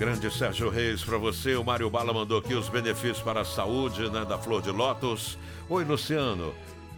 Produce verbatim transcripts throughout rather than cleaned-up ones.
Grande Sérgio Reis para você. O Mário Bala mandou aqui os benefícios para a saúde, né, da Flor de Lótus. Oi, Luciano.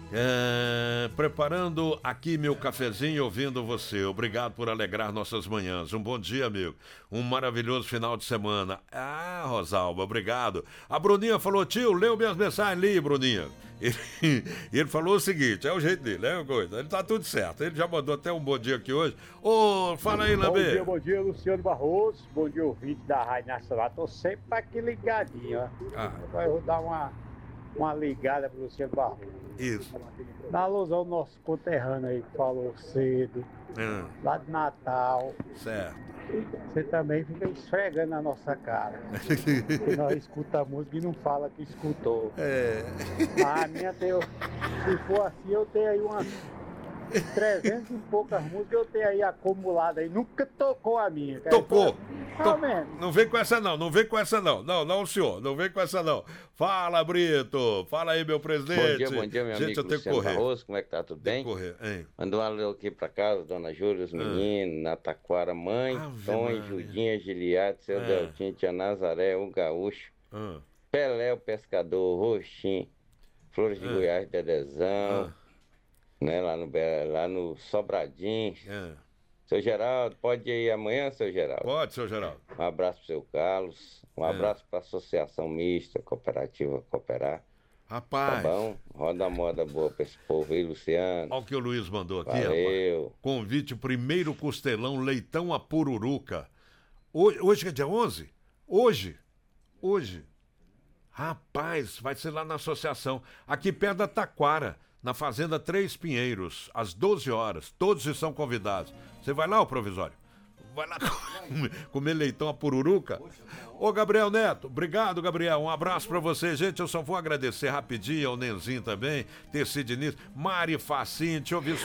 É, preparando aqui meu cafezinho, ouvindo você. Obrigado por alegrar nossas manhãs. Um bom dia, amigo. Um maravilhoso final de semana. Ah, Rosalba, obrigado. A Bruninha falou, tio, leu minhas mensagens. Li, Bruninha. Ele, ele falou o seguinte, é o jeito dele, é uma coisa. Ele tá tudo certo. Ele já mandou até um bom dia aqui hoje. Ô, fala aí, Lambê. Bom dia, bom dia, Luciano Barroso. Bom dia, ouvinte da Rádio Nacional. Tô sempre aqui ligadinho, ó. Ah. Agora eu vou dar uma, uma ligada pro Luciano Barroso. Isso. Na alusão ao nosso conterrâneo aí que falou cedo, Ah. lá de Natal. Certo. Você também fica esfregando na nossa cara. Porque nós escuta a música e não fala que escutou. É. A minha tem, se for assim, eu tenho aí umas trezentas e poucas músicas, eu tenho aí acumulada aí. Nunca tocou a minha. Cara. Tocou. Pelo menos. Não vem com essa não, não vem com essa não. Não, não, senhor, não vem com essa não. Fala, Brito. Fala aí, meu presidente. Bom dia, bom dia, meu Gente, amigo eu tenho que Luciano correr. Barroso, como é que tá? Tudo Tem bem? que correr, hein? Mandou um alô aqui pra casa, dona Júlia, os meninos, na Taquara, mãe, Ave Tom, Maria. Judinha, Giliade, seu Ah. Deltinho, tia Nazaré, o Gaúcho, Ah, Pelé, o Pescador, Roxim, Flores de Ah. Goiás, Dedezão, ah, né, lá no, Be- lá no Sobradinho. ah. Seu Geraldo, pode ir amanhã, seu Geraldo? Pode, seu Geraldo. Um abraço pro seu Carlos, um É. abraço pra Associação Mista, Cooperativa Cooperar. Tá Rapaz, bom? Roda a moda boa pra esse povo aí, Luciano. olha o que o Luiz mandou aqui, rapaz. Valeu. Convite, primeiro costelão, leitão a pururuca. Hoje, hoje que é dia onze? Hoje. Hoje. Rapaz, vai ser lá na associação. Aqui perto da Taquara, na Fazenda Três Pinheiros, às doze horas. Todos estão convidados. Você vai lá, ô provisório? Vai lá comer leitão a pururuca? Ô, Gabriel Neto, obrigado, Gabriel. Um abraço pra você. Gente, eu só vou agradecer rapidinho ao Nenzinho também, ter sido nisso. Mari Facinte, ouvir